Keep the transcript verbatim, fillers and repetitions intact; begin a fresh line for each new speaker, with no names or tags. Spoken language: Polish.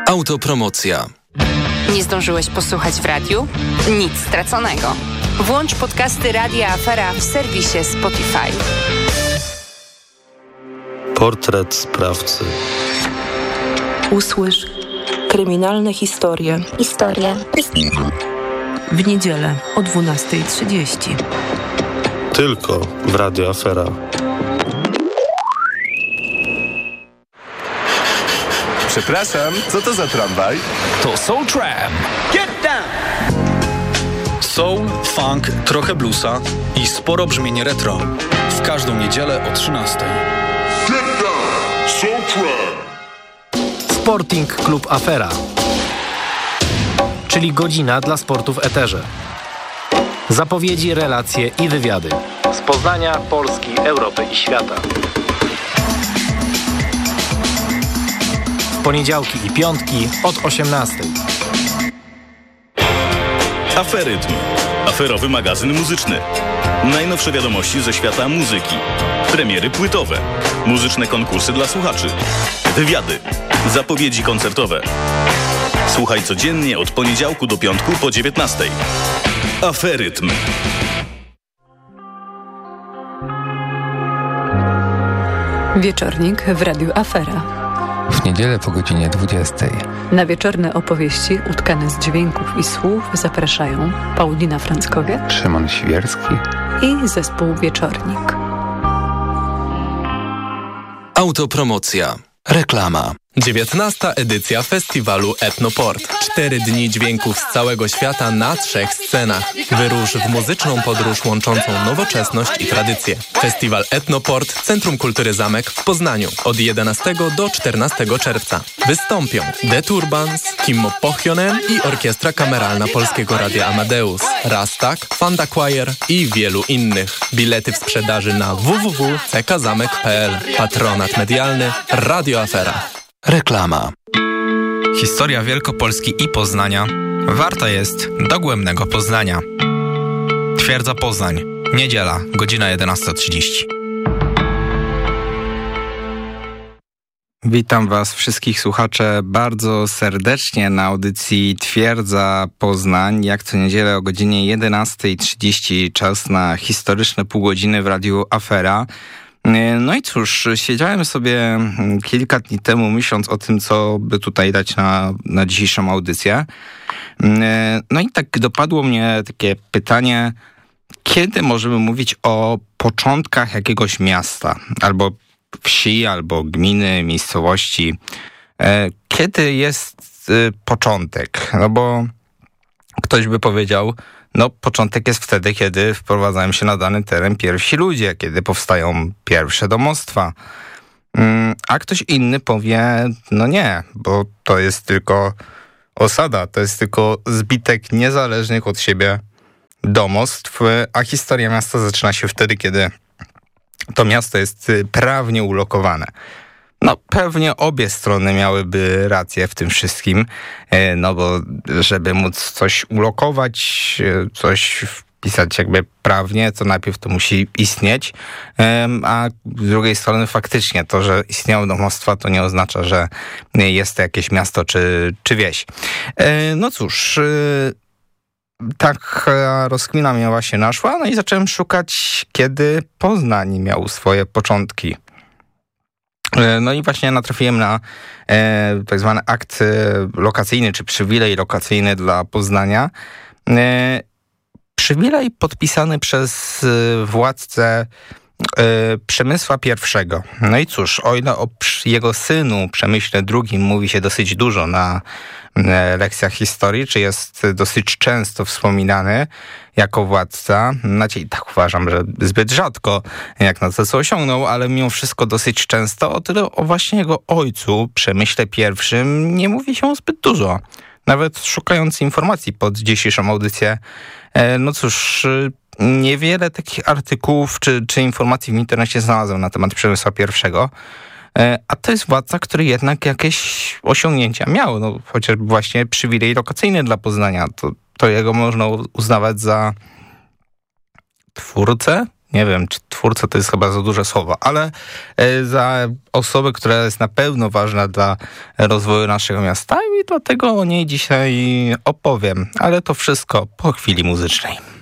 Autopromocja.
Nie zdążyłeś posłuchać w radiu? Nic straconego. Włącz podcasty Radia Afera w serwisie Spotify.
Portret sprawcy.
Usłysz kryminalne historie.
Historie.
W niedzielę o dwunasta trzydzieści.
Tylko w Radio Afera.
Przepraszam, co to za tramwaj?
To Soul Tram.
Get down!
Soul, funk, trochę bluesa i sporo brzmienie retro. W każdą niedzielę o trzynastej.
Get down! Soul Tram.
Sporting Klub Afera, czyli godzina dla sportu w eterze. Zapowiedzi, relacje i wywiady z Poznania, Polski, Europy i świata. W poniedziałki i piątki od osiemnastej.
Aferytm. Aferowy magazyn muzyczny. Najnowsze wiadomości ze świata muzyki. Premiery płytowe. Muzyczne konkursy dla słuchaczy. Wywiady. Zapowiedzi koncertowe. Słuchaj codziennie od poniedziałku do piątku po dziewiętnastej. Aferytm.
Wieczornik w Radiu Afera.
W niedzielę po godzinie dwudziestej.
Na wieczorne opowieści utkane z dźwięków i słów zapraszają Paulina Franckowiak,
Szymon Świerski
i zespół Wieczornik.
Autopromocja. Reklama. dziewiętnasta edycja festiwalu Etnoport. Cztery dni dźwięków z całego świata na trzech scenach. Wyrusz w muzyczną podróż łączącą nowoczesność i tradycję. Festiwal Etnoport, Centrum Kultury Zamek w Poznaniu. Od jedenastego do czternastego czerwca. Wystąpią The Turbans, Kimmo Pohjonen i Orkiestra Kameralna Polskiego Radia Amadeus, Rastak, Fanda Choir i wielu innych. Bilety w sprzedaży na w w w kropka c k zamek kropka p l. Patronat medialny Radio Afera. Reklama.
Historia Wielkopolski i Poznania warta jest dogłębnego poznania. Twierdza Poznań. Niedziela, godzina jedenasta trzydzieści.
Witam Was wszystkich słuchacze bardzo serdecznie na audycji Twierdza Poznań. Jak co niedzielę o godzinie jedenasta trzydzieści czas na historyczne pół godziny w Radiu Afera. No i cóż, siedziałem sobie kilka dni temu myśląc o tym, co by tutaj dać na, na dzisiejszą audycję. No i tak dopadło mnie takie pytanie, kiedy możemy mówić o początkach jakiegoś miasta, albo wsi, albo gminy, miejscowości. Kiedy jest początek? No bo ktoś by powiedział, no początek jest wtedy, kiedy wprowadzają się na dany teren pierwsi ludzie, kiedy powstają pierwsze domostwa. A ktoś inny powie, no nie, bo to jest tylko osada, to jest tylko zbitek niezależnych od siebie domostw, a historia miasta zaczyna się wtedy, kiedy to miasto jest prawnie ulokowane. No pewnie obie strony miałyby rację w tym wszystkim, no bo żeby móc coś ulokować, coś wpisać jakby prawnie, to najpierw to musi istnieć, a z drugiej strony faktycznie to, że istniały domostwa, to nie oznacza, że jest to jakieś miasto czy, czy wieś. No cóż, tak rozkmina mnie właśnie naszła, no i zacząłem szukać, kiedy Poznań miał swoje początki. No i właśnie natrafiłem na e, tak zwany akt lokacyjny, czy przywilej lokacyjny dla Poznania. E, przywilej podpisany przez władcę e, Przemysła pierwszego. No i cóż, o ile o jego synu Przemyśle drugim mówi się dosyć dużo na e, lekcjach historii, czy jest dosyć często wspominany jako władca, znaczy tak uważam, że zbyt rzadko jak na to, co osiągnął, ale mimo wszystko dosyć często, o tyle o właśnie jego ojcu, Przemyśle pierwszym, nie mówi się zbyt dużo. Nawet szukając informacji pod dzisiejszą audycję, no cóż, niewiele takich artykułów czy, czy informacji w internecie znalazłem na temat Przemysła pierwszego, a to jest władca, który jednak jakieś osiągnięcia miał, no chociażby właśnie przywilej lokacyjny dla Poznania, to to jego można uznawać za twórcę nie wiem, czy twórca to jest chyba za duże słowo, ale za osobę, która jest na pewno ważna dla rozwoju naszego miasta i dlatego o niej dzisiaj opowiem, ale to wszystko po chwili muzycznej.